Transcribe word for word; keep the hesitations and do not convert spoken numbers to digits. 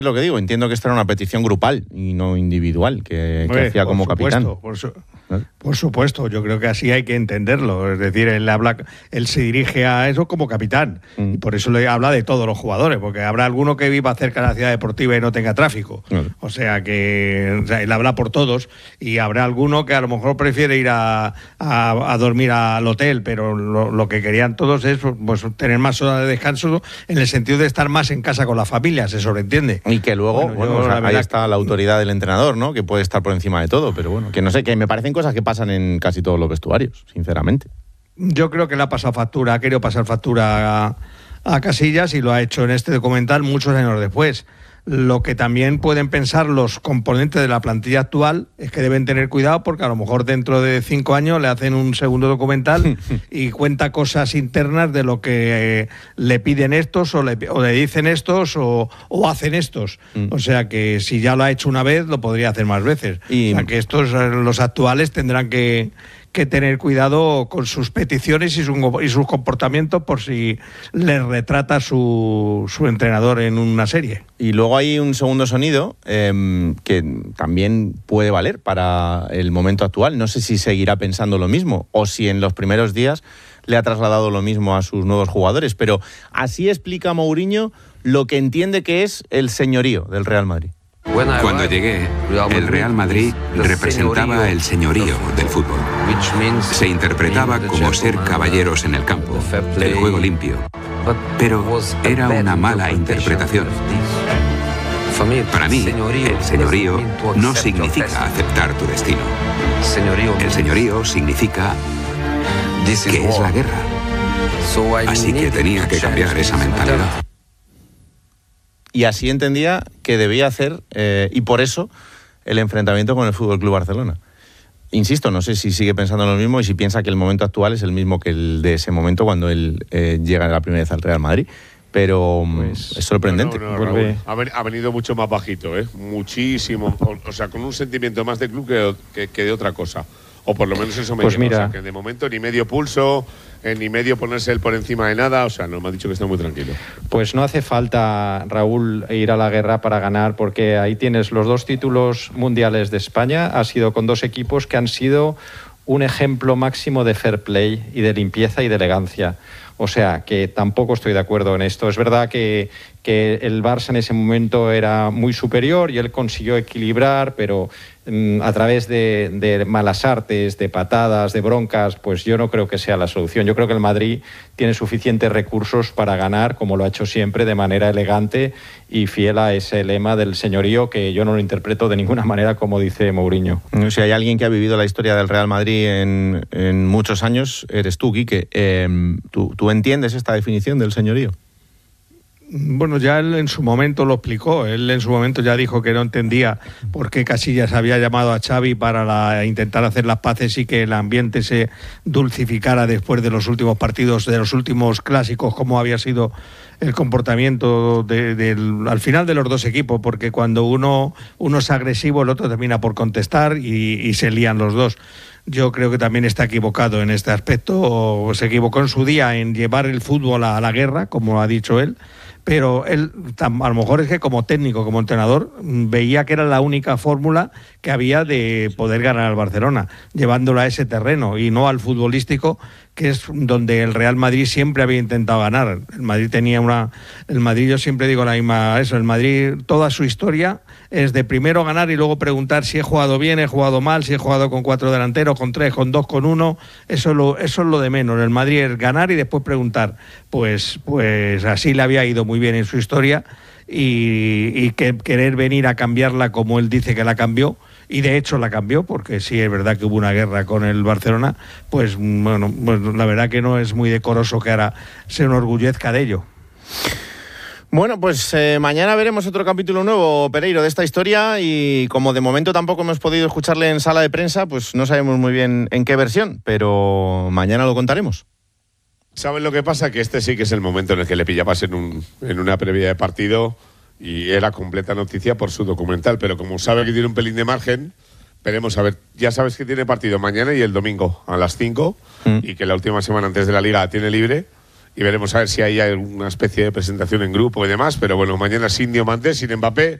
Lo que digo, entiendo que esta era una petición grupal y no individual, que, que Hombre, hacía como por capitán. Supuesto, por, su, por supuesto, yo creo que así hay que entenderlo. Es decir, él habla, él se dirige a eso como capitán. Mm. Y por eso le habla de todos los jugadores, porque habrá alguno que viva cerca de la ciudad deportiva y no tenga tráfico. Claro. O sea que o sea, él habla por todos, y habrá alguno que a lo mejor prefiere ir a, a, a dormir al hotel, pero lo, lo que querían todos es pues, tener más horas de descanso, en el sentido de estar más en casa con la familia, se sobreentiende. Y que luego, bueno, bueno, yo, o sea, ahí está la autoridad del entrenador, ¿no? Que puede estar por encima de todo, pero bueno, que no sé, que me parecen cosas que pasan en casi todos los vestuarios, sinceramente. Yo creo que le ha pasado factura, ha querido pasar factura a, a Casillas, y lo ha hecho en este documental muchos años después. Lo que también pueden pensar los componentes de la plantilla actual es que deben tener cuidado, porque a lo mejor dentro de cinco años le hacen un segundo documental y cuenta cosas internas de lo que eh, le piden estos o le, o le dicen estos o, o hacen estos. Mm. O sea que si ya lo ha hecho una vez, lo podría hacer más veces. Y... O sea que estos, los actuales, tendrán que... que tener cuidado con sus peticiones y, su, y sus comportamientos, por si les retrata su, su entrenador en una serie. Y luego hay un segundo sonido eh, que también puede valer para el momento actual. No sé si seguirá pensando lo mismo o si en los primeros días le ha trasladado lo mismo a sus nuevos jugadores, pero así explica Mourinho lo que entiende que es el señorío del Real Madrid. Cuando llegué, el Real Madrid representaba el señorío del fútbol. Se interpretaba como ser caballeros en el campo, el juego limpio. Pero era una mala interpretación. Para mí, el señorío no significa aceptar tu destino. El señorío significa que es la guerra. Así que tenía que cambiar esa mentalidad. Y así entendía que debía hacer, eh, y por eso, el enfrentamiento con el F C Barcelona. Insisto, no sé si sigue pensando lo mismo y si piensa que el momento actual es el mismo que el de ese momento cuando él eh, llega la primera vez al Real Madrid. Pero pues, es sorprendente. No, no, no, Raúl, ha venido mucho más bajito, ¿eh? Muchísimo. O, o sea, con un sentimiento más de club que, que, que de otra cosa. O por lo menos eso me pues llega. Mira. O sea, que de momento ni medio pulso, eh, ni medio ponerse él por encima de nada. O sea, no, me ha dicho que está muy tranquilo. Pues no hace falta, Raúl, ir a la guerra para ganar, porque ahí tienes los dos títulos mundiales de España. Ha sido con dos equipos que han sido un ejemplo máximo de fair play y de limpieza y de elegancia. O sea, que tampoco estoy de acuerdo en esto. Es verdad que, que el Barça en ese momento era muy superior y él consiguió equilibrar, pero mmm, a través de, de malas artes, de patadas, de broncas, pues yo no creo que sea la solución. Yo creo que el Madrid tiene suficientes recursos para ganar, como lo ha hecho siempre, de manera elegante y fiel a ese lema del señorío, que yo no lo interpreto de ninguna manera como dice Mourinho. Si hay alguien que ha vivido la historia del Real Madrid en, en muchos años, eres tú, Quique. Eh, ¿tú, ¿Tú entiendes esta definición del señorío? Bueno, ya él en su momento lo explicó. Él en su momento ya dijo que no entendía por qué Casillas había llamado a Xavi para la, intentar hacer las paces y que el ambiente se dulcificara después de los últimos partidos, de los últimos clásicos, como había sido el comportamiento de, de, de, al final de los dos equipos, porque cuando uno, uno es agresivo, el otro termina por contestar y, y se lían los dos. Yo creo que también está equivocado en este aspecto, o se equivocó en su día en llevar el fútbol a la guerra, como ha dicho él, pero él, a lo mejor es que como técnico, como entrenador, veía que era la única fórmula que había de poder ganar al Barcelona, llevándola a ese terreno y no al futbolístico, que es donde el Real Madrid siempre había intentado ganar. El Madrid tenía una... El Madrid, yo siempre digo la misma... Eso, el Madrid, toda su historia es de primero ganar y luego preguntar si he jugado bien, he jugado mal, si he jugado con cuatro delanteros, con tres, con dos, con uno. Eso es lo, eso es lo de menos. El Madrid es ganar y después preguntar. Pues, pues así le había ido muy bien en su historia y, y que, querer venir a cambiarla como él dice que la cambió. Y de hecho la cambió, porque sí es verdad que hubo una guerra con el Barcelona, pues bueno, pues la verdad que no es muy decoroso que ahora se enorgullezca de ello. Bueno, pues eh, mañana veremos otro capítulo nuevo, Pereiro, de esta historia, y como de momento tampoco hemos podido escucharle en sala de prensa, pues no sabemos muy bien en qué versión, pero mañana lo contaremos. ¿Saben lo que pasa? Que este sí que es el momento en el que le pillabas en, un, en una previa de partido y era completa noticia por su documental, pero como sabe que tiene un pelín de margen, veremos a ver. Ya sabes que tiene partido mañana y el domingo a las cinco mm. y que la última semana antes de la Liga tiene libre y veremos a ver si hay alguna especie de presentación en grupo y demás, pero bueno, mañana sin Diomandé, sin Mbappé,